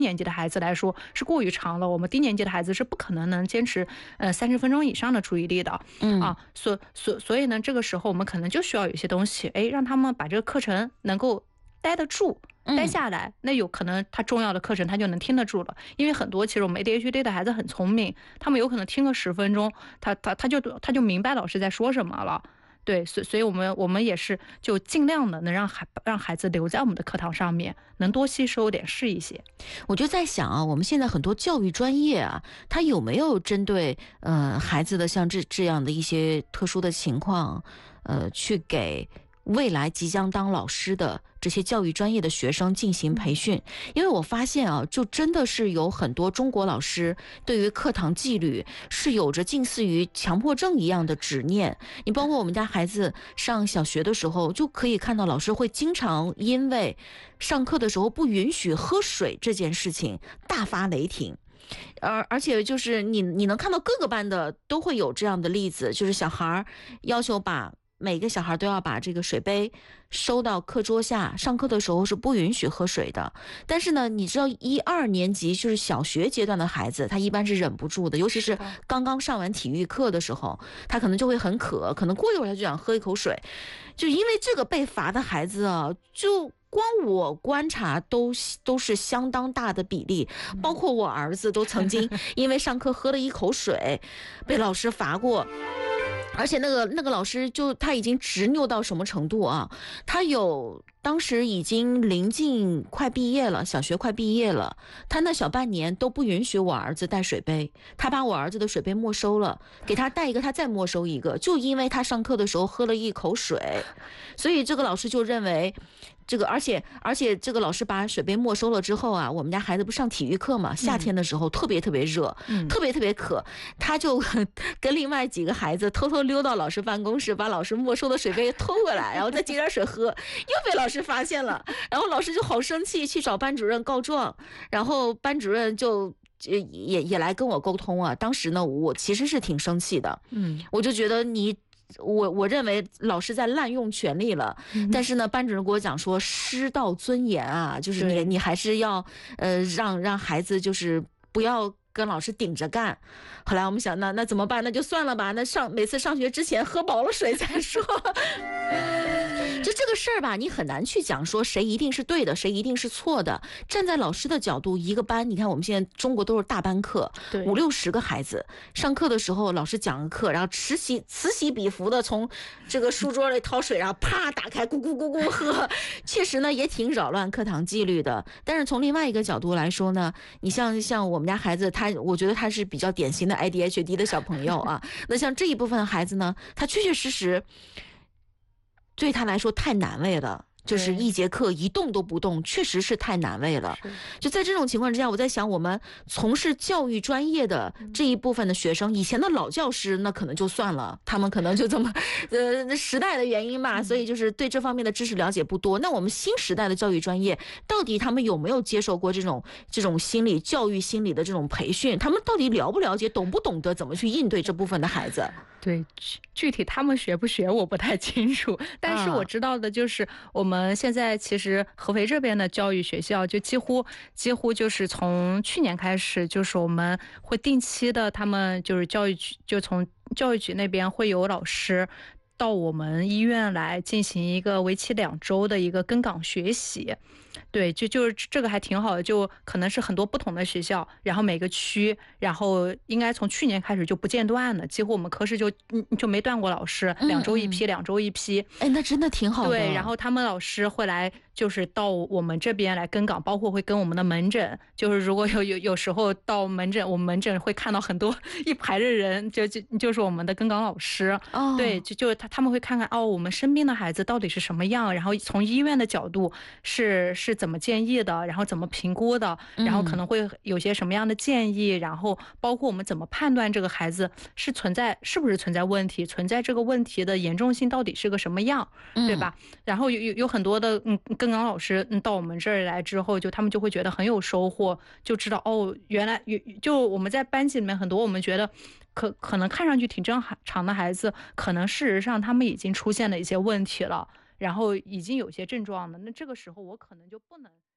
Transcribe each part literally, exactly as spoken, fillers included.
年级的孩子来说是过于长了，我们低年级的孩子是不可能能坚持呃三十分钟以上的注意力的。 嗯啊，所所所以呢，这个时候我们可能就需要有一些东西，哎，让他们把这个课程能够待得住。待下来，那有可能他重要的课程他就能听得住了，因为很多其实我们 A D H D 的孩子很聪明，他们有可能听个十分钟，他他他就他就明白老师在说什么了。对，所所以我们我们也是就尽量的能让孩让孩子留在我们的课堂上面，能多吸收点是一些。 我就在想啊，我们现在很多教育专业啊，它有没有针对呃孩子的像这这样的一些特殊的情况，呃，去给未来即将当老师的这些教育专业的学生进行培训？因为我发现啊，就真的是有很多中国老师对于课堂纪律是有着近似于强迫症一样的执念。你包括我们家孩子上小学的时候，就可以看到老师会经常因为上课的时候不允许喝水这件事情大发雷霆。而而且就是你你能看到各个班的都会有这样的例子，就是小孩要求把每个小孩都要把这个水杯收到课桌下，上课的时候是不允许喝水的。但是呢，你知道一二年级就是小学阶段的孩子，他一般是忍不住的，尤其是刚刚上完体育课的时候，他可能就会很渴，可能过一会儿他就想喝一口水。就因为这个被罚的孩子啊，就光我观察都都是相当大的比例，包括我儿子都曾经因为上课喝了一口水被老师罚过。而且那个那个老师就他已经执拗到什么程度啊？他有当时已经临近快毕业了，小学快毕业了，他那小半年都不允许我儿子带水杯，他把我儿子的水杯没收了，给他带一个，他再没收一个，就因为他上课的时候喝了一口水，所以这个老师就认为。这个，而且而且这个老师把水杯没收了之后啊，我们家孩子不上体育课嘛，夏天的时候特别特别热，嗯、特别特别渴，他就跟另外几个孩子偷偷溜到老师办公室，把老师没收的水杯偷回来，然后再接点水喝，又被老师发现了，然后老师就好生气，去找班主任告状，然后班主任就。也也来跟我沟通啊，当时呢，我其实是挺生气的，嗯，我就觉得你。我我认为老师在滥用权力了，嗯、但是呢，班主任给我讲说，师道尊严啊，就是你你还是要呃让让孩子就是不要跟老师顶着干。后来我们想，那那怎么办？那就算了吧，那上每次上学之前喝饱了水再说。就这个事儿吧，你很难去讲说谁一定是对的，谁一定是错的。站在老师的角度，一个班，你看我们现在中国都是大班课，五六十个孩子，上课的时候老师讲个课，然后此起此起彼伏的从这个书桌里掏水，然后啪打开，咕咕咕咕喝，确实呢也挺扰乱课堂纪律的。但是从另外一个角度来说呢，你像像我们家孩子，他我觉得他是比较典型的 A D H D 的小朋友啊。那像这一部分孩子呢，他确确实实。对他来说太难为了，就是一节课一动都不动，确实是太难为了。就在这种情况之下，我在想，我们从事教育专业的这一部分的学生，以前的老教师那可能就算了，他们可能就这么，呃，时代的原因吧，所以就是对这方面的知识了解不多。那我们新时代的教育专业，到底他们有没有接受过这种这种心理教育心理的这种培训？他们到底了不了解，懂不懂得怎么去应对这部分的孩子？ 对，具体他们学不学我不太清楚，但是我知道的就是我们现在其实合肥这边的教育学校就几乎几乎就是从去年开始，就是我们会定期的，他们就是教育局就从教育局那边会有老师到我们医院来进行一个为期两周的一个跟岗学习。对，就就是这个还挺好的，就可能是很多不同的学校，然后每个区，然后应该从去年开始就不间断了，几乎我们科室就嗯就没断过老师，两周一批，两周一批。 哎，那真的挺好的。 对，然后他们老师会来，就是到我们这边来跟岗，包括会跟我们的门诊，就是如果有有有时候到门诊，我们门诊会看到很多一排的人，就就就是我们的跟岗老师。哦，对，就就他他们会看看哦，我们生病的孩子到底是什么样，然后从医院的角度是是怎么建议的，然后怎么评估的，然后可能会有些什么样的建议，然后包括我们怎么判断这个孩子是存在是不是存在问题，存在这个问题的严重性到底是个什么样，对吧？然后有有有很多的嗯跟岗老师嗯到我们这儿来之后，就他们就会觉得很有收获，就知道哦，原来就我们在班级里面很多我们觉得可可能看上去挺正常的孩子，可能事实上他们已经出现了一些问题了。然后已经有些症状了，那这个时候我可能就不能。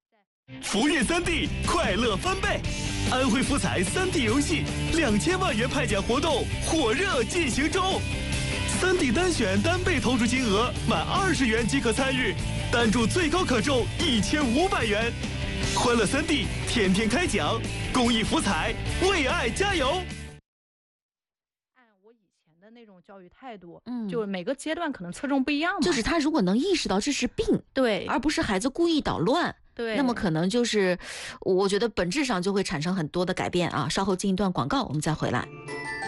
福运三 D 快乐翻倍，安徽福彩三 D 游戏两千万元派奖活动火热进行中，三 D 单选单倍投注金额满二十元即可参与，单注最高可中一千五百元。欢乐三 D 天天开奖，公益福彩，为爱加油。 的那种教育态度， 嗯， 就每个阶段可能侧重不一样嘛。 就是他如果能意识到这是病， 对， 而不是孩子故意捣乱， 对， 那么可能就是我觉得本质上就会产生很多的改变啊。稍后进一段广告，我们再回来。